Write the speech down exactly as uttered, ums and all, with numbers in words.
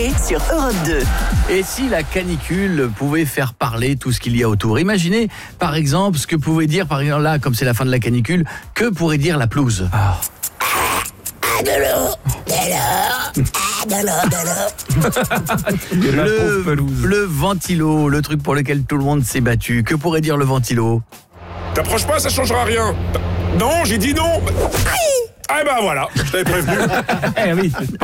l'été sur Europe deux. Et si la canicule pouvait faire parler tout ce qu'il y a autour? Imaginez, par exemple, ce que pouvait dire, par exemple, là, comme c'est la fin de la canicule, que pourrait dire la pelouse? Ah. Ah, de l'eau, de l'eau, ah, de l'eau, de l'eau. La pauvre Le, pelouse. le ventilo, le truc pour lequel tout le monde s'est battu. Que pourrait dire le ventilo? T'approches pas, ça changera rien. Non, j'ai dit non. Ah ben voilà, je t'avais prévenu. Eh oui.